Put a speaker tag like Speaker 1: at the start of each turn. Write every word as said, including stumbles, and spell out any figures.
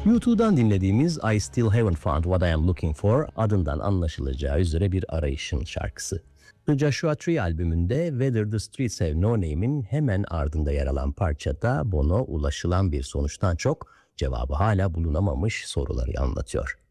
Speaker 1: U two'dan dinlediğimiz I Still Haven't Found What I Am Looking For adından anlaşılacağı üzere bir arayışın şarkısı. The Joshua Tree albümünde Whether the Streets Have No Name'in hemen ardında yer alan parçada Bono ulaşılan bir sonuçtan çok cevabı hala bulunamamış soruları anlatıyor.